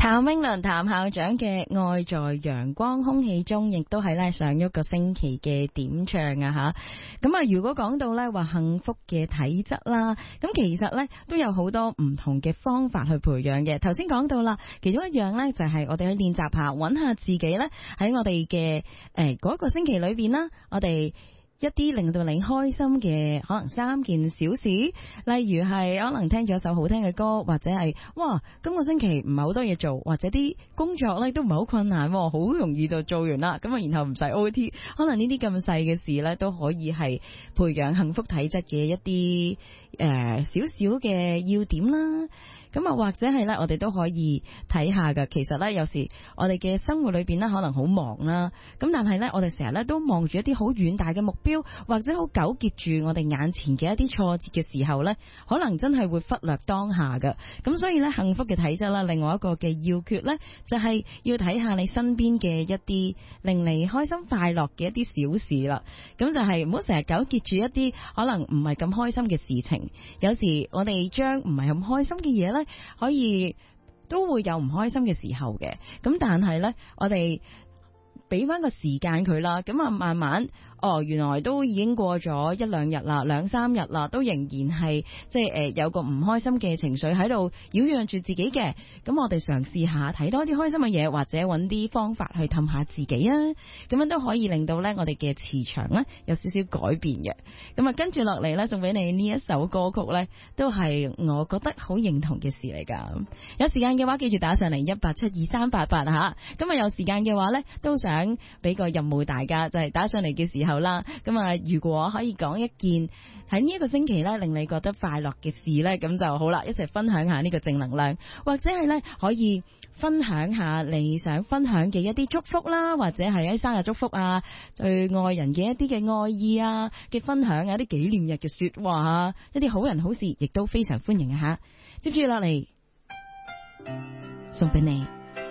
譚詠麟譚校長嘅《愛在陽光空氣中》亦都係咧上一個星期嘅點唱啊吓。咁啊，如果講到咧話幸福嘅體質啦，咁其實咧都有好多唔同嘅方法去培養嘅。頭先講到啦，其中一樣咧就係我哋去練習下，揾下自己咧喺我哋嘅嗰個星期裏邊啦，我哋一啲令到你開心嘅可能3件小事，例如係可能聽咗一首好聽嘅歌，或者係哇今個星期唔係好多嘢做，或者啲工作咧都唔係好困難，好容易就做完啦，咁啊然後唔使 OT， 可能呢啲咁細嘅事咧都可以係培養幸福體質嘅一啲少少嘅要點啦。咁啊，或者係咧，我哋都可以睇下噶。其實咧，有時我哋嘅生活裏邊咧，可能好忙啦。咁但係咧，我哋成日咧都望住一啲好遠大嘅目標，或者好糾結住我哋眼前嘅一啲挫折嘅時候咧，可能真係會忽略當下噶。咁所以咧，幸福嘅體質啦，另外一個嘅要訣咧，就係要睇下你身邊嘅一啲令你開心快樂嘅一啲小事啦。咁就係唔好成日糾結住一啲可能唔係咁開心嘅事情。有時我哋將唔係咁開心嘅嘢咧，可以都會有唔開心嘅時候嘅，咁但係呢，我哋俾翻個時間佢啦，咁啊慢慢原來都已經過咗1-2日啦，2-3日啦，都仍然係即係有個唔開心嘅情緒喺度擾攘住自己嘅。咁我哋嘗試下睇多啲開心嘅嘢，或者揾啲方法去氹下自己啊，咁樣都可以令到呢我哋嘅磁場呢有少少改變嘅。咁啊跟住落嚟呢，送俾你呢一首歌曲呢，都係我覺得好認同嘅事嚟噶。有時間嘅話，記住打上嚟1872388吓。咁啊有時間嘅話呢，都想俾個任務大家，就係打上嚟嘅時候啦，咁啊如果可以講一件喺呢一個星期咧令你覺得快樂嘅事咧，咁就好啦，一齊分享下呢個正能量，或者係咧可以分享下你想分享嘅一啲祝福啦，或者係一啲生日祝福啊，對愛人嘅一啲嘅愛意啊嘅分享啊，一啲紀念日嘅說話啊，一啲好人好事亦都非常歡迎啊吓。接住落嚟送俾你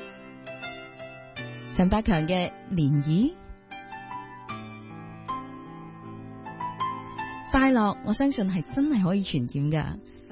陳百強嘅漣漪。快樂我相信係真係可以傳染㗎。